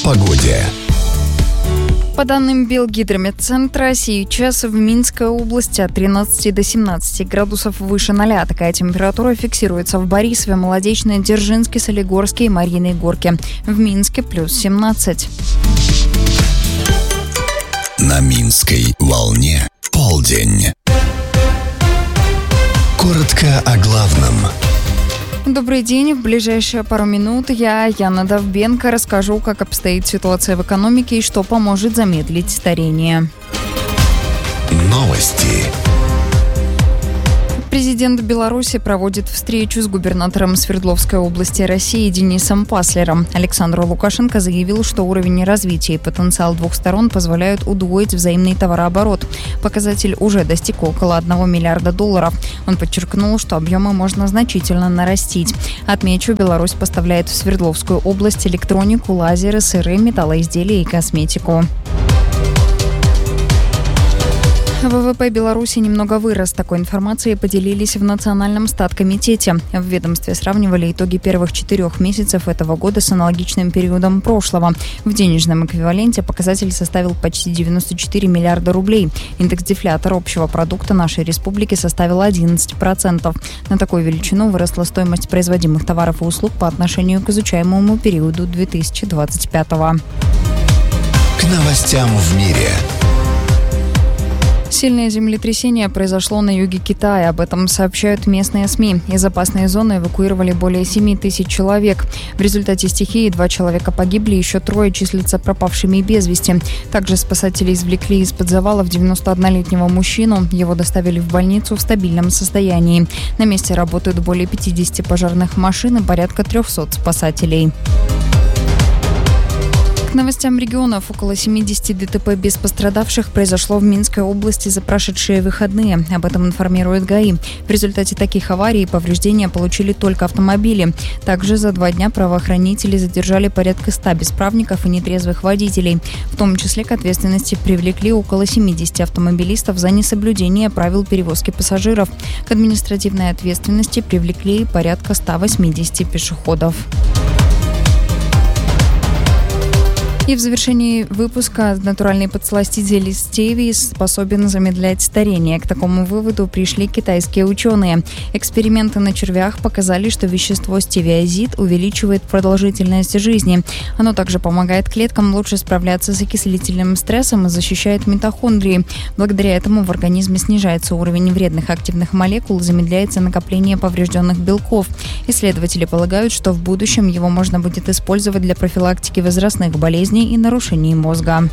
погоде. По данным Белгидрометцентра, сейчас в Минской области от 13 до 17 градусов выше 0. Такая температура фиксируется в Борисове, Молодечной, Дзержинске, Солигорске и Марьиной Горке. В Минске плюс 17. На Минской волне полдень. Коротко о главном. Добрый день. В ближайшие пару минут я, Яна Довбенко, расскажу, как обстоит ситуация в экономике и что поможет замедлить старение. Новости. Президент Беларуси проводит встречу с губернатором Свердловской области России Денисом Паслером. Александр Лукашенко заявил, что уровень развития и потенциал двух сторон позволяют удвоить взаимный товарооборот. Показатель уже достиг около $1 миллиарда. Он подчеркнул, что объемы можно значительно нарастить. Отмечу, Беларусь поставляет в Свердловскую область электронику, лазеры, сыры, металлоизделия и косметику. ВВП Беларуси немного вырос. Такой информацией поделились в Национальном статкомитете. В ведомстве сравнивали итоги первых 4 месяцев этого года с аналогичным периодом прошлого. В денежном эквиваленте показатель составил почти 94 миллиарда рублей. Индекс дефлятора общего продукта нашей республики составил 11%. На такую величину выросла стоимость производимых товаров и услуг по отношению к изучаемому периоду 2025 года. К новостям в мире. Сильное землетрясение произошло на юге Китая. Об этом сообщают местные СМИ. Из опасной зоны эвакуировали более 7 тысяч человек. В результате стихии 2 человека погибли, еще 3 числятся пропавшими без вести. Также спасатели извлекли из-под завалов 91-летнего мужчину. Его доставили в больницу в стабильном состоянии. На месте работают более 50 пожарных машин и порядка 300 спасателей. К новостям регионов. Около 70 ДТП без пострадавших произошло в Минской области за прошедшие выходные. Об этом информирует ГАИ. В результате таких аварий повреждения получили только автомобили. Также за 2 дня правоохранители задержали порядка 100 бесправников и нетрезвых водителей. В том числе к ответственности привлекли около 70 автомобилистов за несоблюдение правил перевозки пассажиров. К административной ответственности привлекли порядка 180 пешеходов. И в завершении выпуска натуральный подсластитель стевии способен замедлять старение. К такому выводу пришли китайские ученые. Эксперименты на червях показали, что вещество стевиазид увеличивает продолжительность жизни. Оно также помогает клеткам лучше справляться с окислительным стрессом и защищает митохондрии. Благодаря этому в организме снижается уровень вредных активных молекул и замедляется накопление поврежденных белков. Исследователи полагают, что в будущем его можно будет использовать для профилактики возрастных болезней и нарушений мозга.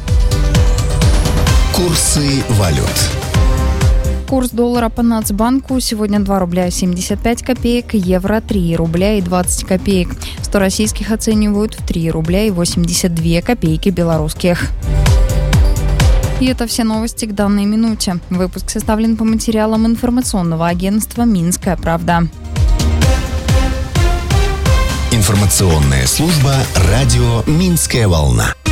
Курсы валют. Курс доллара по Нацбанку сегодня 2 рубля 75 копеек, евро 3 рубля и 20 копеек. 100 российских оценивают в 3 рубля и 82 копейки белорусских. И это все новости к данной минуте. Выпуск составлен по материалам информационного агентства «Минская правда». Информационная служба радио «Минская волна».